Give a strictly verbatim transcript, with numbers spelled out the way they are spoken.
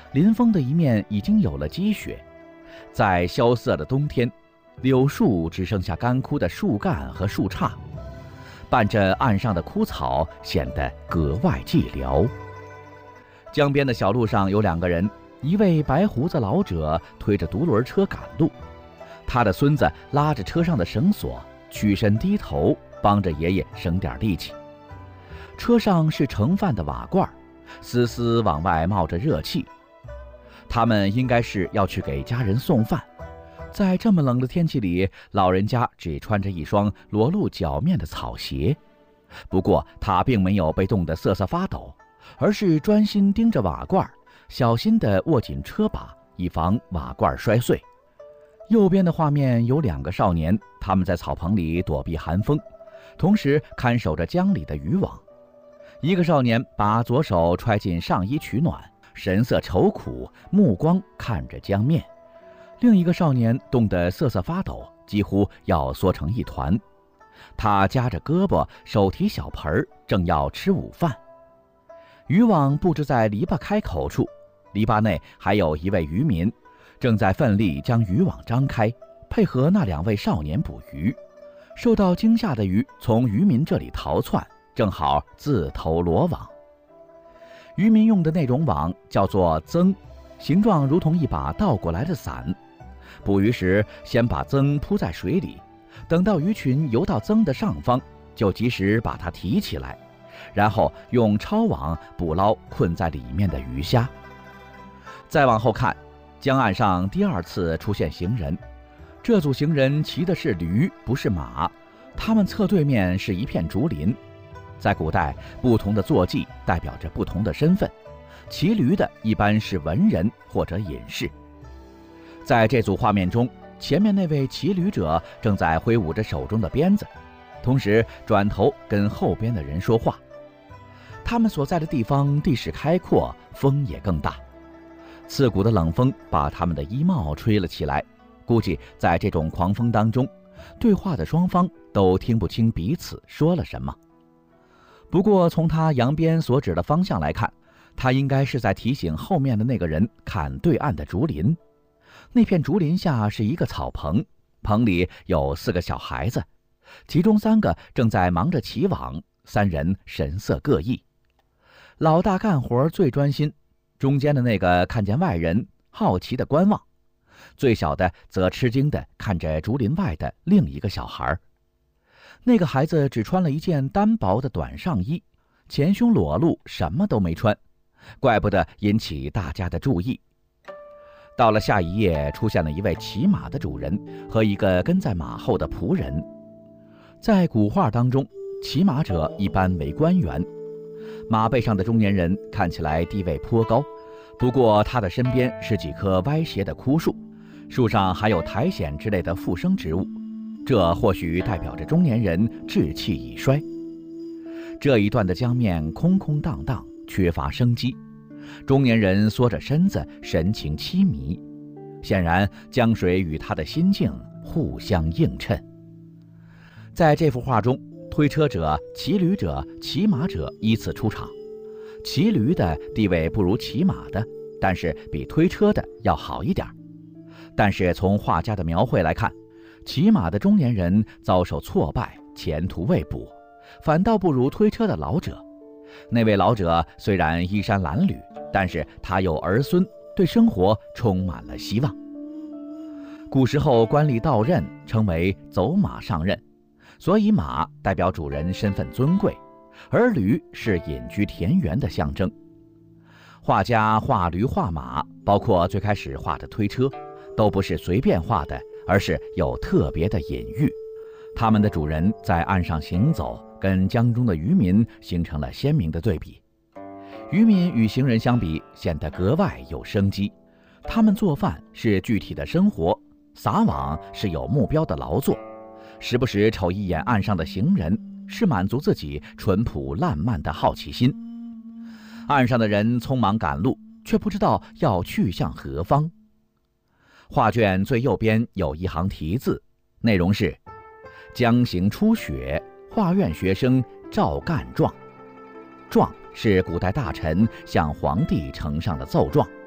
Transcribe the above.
林峰的一面已经有了积雪。在萧瑟的冬天，柳树只剩下干枯的树干和树杈，伴着岸上的枯草，显得格外寂寥。江边的小路上有两个人，一位白胡子老者推着独轮车赶路，他的孙子拉着车上的绳索，屈身低头帮着爷爷省点力气。车上是盛饭的瓦罐，丝丝往外冒着热气。他们应该是要去给家人送饭。在这么冷的天气里，老人家只穿着一双裸露脚面的草鞋。不过他并没有被冻得瑟瑟发抖，而是专心盯着瓦罐，小心地握紧车把，以防瓦罐摔碎。右边的画面有两个少年，他们在草棚里躲避寒风，同时看守着江里的渔网。一个少年把左手揣进上衣取暖，神色愁苦，目光看着江面。另一个少年冻得瑟瑟发抖，几乎要缩成一团。他夹着胳膊，手提小盆，正要吃午饭。渔网布置在篱笆开口处，篱笆内还有一位渔民，正在奋力将渔网张开，配合那两位少年捕鱼。受到惊吓的鱼从渔民这里逃窜，正好自投罗网。渔民用的那种网叫做缁，形状如同一把倒过来的伞。捕鱼时先把缁铺在水里，等到鱼群游到缁的上方，就及时把它提起来，然后用抄网捕捞困在里面的鱼虾。再往后看，江岸上第二次出现行人，这组行人骑的是驴，不是马。他们侧对面是一片竹林。在古代，不同的坐骑代表着不同的身份，骑驴的一般是文人或者隐士。在这组画面中，前面那位骑驴者正在挥舞着手中的鞭子，同时转头跟后边的人说话。他们所在的地方地势开阔，风也更大，刺骨的冷风把他们的衣帽吹了起来。估计在这种狂风当中，对话的双方都听不清彼此说了什么。不过从他扬鞭所指的方向来看，他应该是在提醒后面的那个人看对岸的竹林。那片竹林下是一个草棚，棚里有四个小孩子，其中三个正在忙着起网，三人神色各异。老大干活最专心，中间的那个看见外人，好奇地观望，最小的则吃惊地看着竹林外的另一个小孩。那个孩子只穿了一件单薄的短上衣，前胸裸露，什么都没穿，怪不得引起大家的注意。到了下一页，出现了一位骑马的主人和一个跟在马后的仆人。在古画当中，骑马者一般为官员。马背上的中年人看起来地位颇高，不过他的身边是几棵歪斜的枯树，树上还有苔藓之类的附生植物，这或许代表着中年人志气已衰。这一段的江面空空荡荡，缺乏生机。中年人缩着身子，神情凄迷，显然江水与他的心境互相映衬。在这幅画中，推车者、骑驴者、骑马者依次出场。骑驴的地位不如骑马的，但是比推车的要好一点。但是从画家的描绘来看，骑马的中年人遭受挫败，前途未卜，反倒不如推车的老者。那位老者虽然衣衫褴褛，但是他有儿孙，对生活充满了希望。古时候官吏到任称为走马上任，所以马代表主人身份尊贵，而驴是隐居田园的象征。画家画驴画马，包括最开始画的推车，都不是随便画的，而是有特别的隐喻。他们的主人在岸上行走，跟江中的渔民形成了鲜明的对比。渔民与行人相比，显得格外有生机。他们做饭是具体的生活，撒网是有目标的劳作，时不时瞅一眼岸上的行人，是满足自己淳朴烂漫的好奇心。岸上的人匆忙赶路，却不知道要去向何方。画卷最右边有一行题字，内容是：江行初雪，画院学生赵干状。状是古代大臣向皇帝呈上的奏状。